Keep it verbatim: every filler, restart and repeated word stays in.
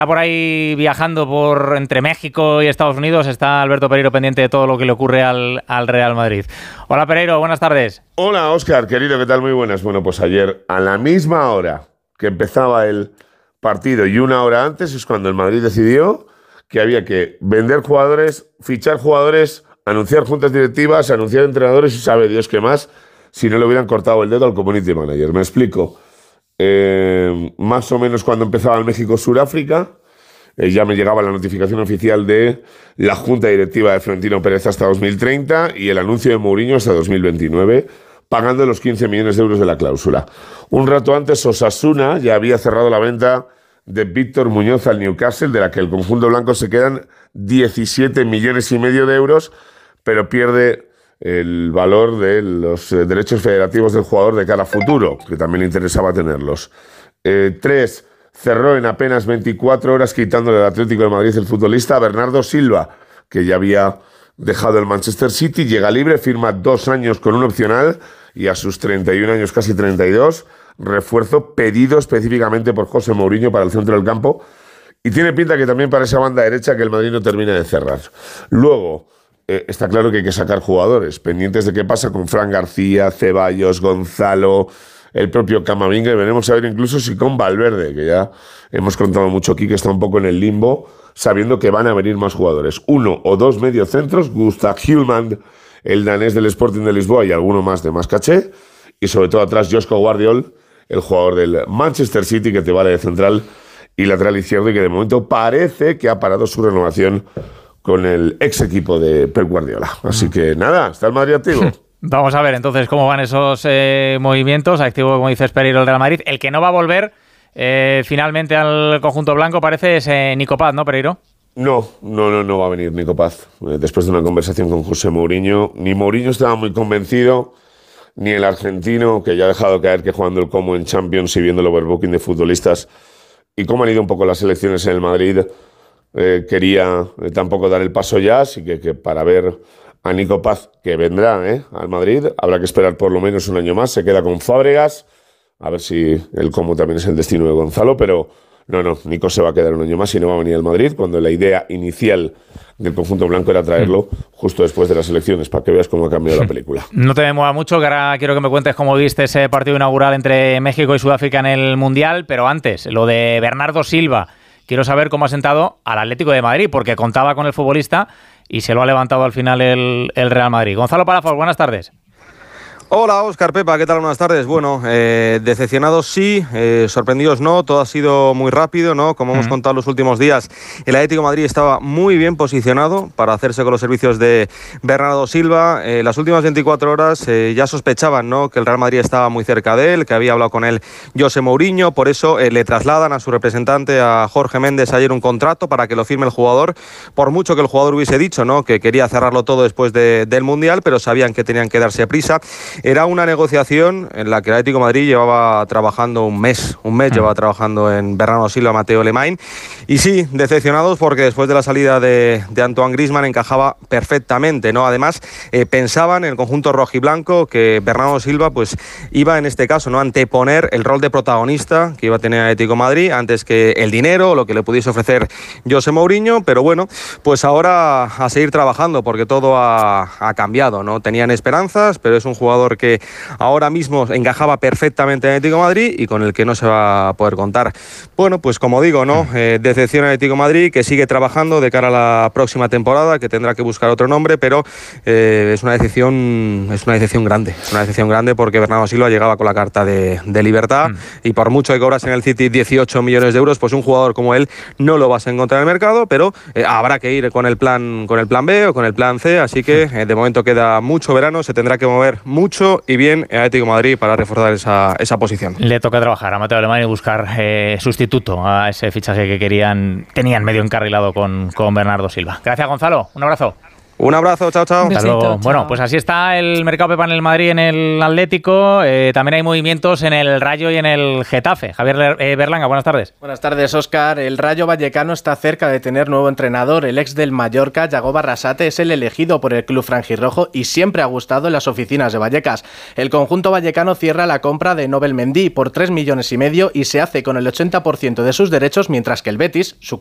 por ahí viajando por entre México y Estados Unidos. Está Alberto Pereiro pendiente de todo lo que le ocurre al, al Real Madrid. Hola Pereiro, buenas tardes. Hola Óscar, querido, ¿qué tal? Muy buenas. Bueno, pues ayer a la misma hora que empezaba el partido y una hora antes es cuando el Madrid decidió que había que vender jugadores, fichar jugadores, anunciar juntas directivas, anunciar entrenadores y sabe Dios qué más, si no le hubieran cortado el dedo al community manager. Me explico. Eh, más o menos cuando empezaba el México-Suráfrica, eh, ya me llegaba la notificación oficial de la junta directiva de Florentino Pérez hasta dos mil treinta y el anuncio de Mourinho hasta dos mil veintinueve, pagando los quince millones de euros de la cláusula. Un rato antes, Osasuna ya había cerrado la venta de Víctor Muñoz al Newcastle, de la que el conjunto blanco se quedan diecisiete millones y medio de euros, pero pierde el valor de los derechos federativos del jugador de cara a futuro, que también le interesaba tenerlos. Eh, tres, cerró en apenas veinticuatro horas quitándole al Atlético de Madrid el futbolista Bernardo Silva, que ya había dejado el Manchester City, llega libre, firma dos años con un opcional y a sus treinta y un años, casi treinta y dos, refuerzo pedido específicamente por José Mourinho para el centro del campo y tiene pinta que también para esa banda derecha que el Madrid no termina de cerrar. Luego, Eh, está claro que hay que sacar jugadores, pendientes de qué pasa con Fran García, Ceballos, Gonzalo, el propio Camavinga, y veremos a ver incluso si con Valverde, que ya hemos contado mucho aquí, que está un poco en el limbo, sabiendo que van a venir más jugadores. Uno o dos mediocentros, Gustav Hjulmand, el danés del Sporting de Lisboa, y alguno más de más caché, y sobre todo atrás Josko Guardiol, el jugador del Manchester City, que te vale de central y lateral izquierdo, y que de momento parece que ha parado su renovación con el ex equipo de Pep Guardiola. Así que nada, está el Madrid activo. Vamos a ver entonces cómo van esos eh, movimientos. Activo, como dices, Pereiro, el Real Madrid. El que no va a volver eh, finalmente al conjunto blanco parece es eh, Nico Paz, ¿no, Pereiro? No, no, no, no va a venir Nico Paz. Eh, después de una conversación con José Mourinho, ni Mourinho estaba muy convencido, ni el argentino, que ya ha dejado caer que jugando el Como en Champions y viendo el overbooking de futbolistas y cómo han ido un poco las elecciones en el Madrid, Eh, quería eh, tampoco dar el paso ya, así que, que para ver a Nico Paz, que vendrá eh, al Madrid, habrá que esperar por lo menos un año más. Se queda con Fábregas, a ver si el cómo también es el destino de Gonzalo, pero no, no, Nico se va a quedar un año más y no va a venir al Madrid, cuando la idea inicial del conjunto blanco era traerlo justo después de las elecciones, para que veas cómo ha cambiado la película. No te demora mucho, que ahora quiero que me cuentes cómo viste ese partido inaugural entre México y Sudáfrica en el Mundial, pero antes, lo de Bernardo Silva. Quiero saber cómo ha sentado al Atlético de Madrid, porque contaba con el futbolista y se lo ha levantado al final el, el Real Madrid. Gonzalo Palafox, buenas tardes. Hola, Óscar, Pepa, ¿qué tal? Buenas tardes. Bueno, eh, decepcionados sí, eh, sorprendidos no, todo ha sido muy rápido, ¿no? Como hemos mm. contado los últimos días, el Atlético de Madrid estaba muy bien posicionado para hacerse con los servicios de Bernardo Silva. Eh, las últimas veinticuatro horas eh, ya sospechaban, ¿no?, que el Real Madrid estaba muy cerca de él, que había hablado con él José Mourinho, por eso eh, le trasladan a su representante, a Jorge Méndez, ayer un contrato para que lo firme el jugador, por mucho que el jugador hubiese dicho, ¿no?, que quería cerrarlo todo después de, del Mundial, pero sabían que tenían que darse prisa. Era una negociación en la que el Atlético de Madrid llevaba trabajando un mes, un mes llevaba trabajando en Bernardo Silva, Mateo Lemay, y sí, decepcionados porque después de la salida de, de Antoine Griezmann encajaba perfectamente, ¿no? Además, eh, pensaban en el conjunto rojiblanco que Bernardo Silva pues iba en este caso, ¿no?, anteponer el rol de protagonista que iba a tener el Atlético de Madrid antes que el dinero o lo que le pudiese ofrecer José Mourinho, pero bueno, pues ahora a seguir trabajando porque todo ha, ha cambiado, ¿no? Tenían esperanzas, pero es un jugador que ahora mismo encajaba perfectamente en el Atlético de Madrid y con el que no se va a poder contar. Bueno, pues como digo, ¿no? Eh, decepción al Atlético de Madrid, que sigue trabajando de cara a la próxima temporada, que tendrá que buscar otro nombre, pero eh, es una decepción, es una decepción grande, es una decepción grande porque Bernardo Silva llegaba con la carta de, de libertad mm. y por mucho que cobras en el City dieciocho millones de euros, pues un jugador como él no lo vas a encontrar en el mercado, pero eh, habrá que ir con el plan, con el plan B o con el plan C, así que eh, de momento queda mucho verano, se tendrá que mover mucho y bien el Atlético de Madrid para reforzar esa, esa posición. Le toca trabajar a Mateo Alemán y buscar eh, sustituto a ese fichaje que querían, tenían medio encarrilado con, con Bernardo Silva. Gracias, Gonzalo. Un abrazo. Un abrazo, chao, chao. Hasta besito, luego. chao. Bueno, pues así está el mercado Pepa en el Madrid, en el Atlético. Eh, también hay movimientos en el Rayo y en el Getafe. Javier eh, Berlanga, buenas tardes. Buenas tardes, Óscar. El Rayo Vallecano está cerca de tener nuevo entrenador. El ex del Mallorca, Yago Barrasate, es el elegido por el club franjirrojo y siempre ha gustado en las oficinas de Vallecas. El conjunto vallecano cierra la compra de Nobel Mendy por tres millones y medio y se hace con el ochenta por ciento de sus derechos, mientras que el Betis, su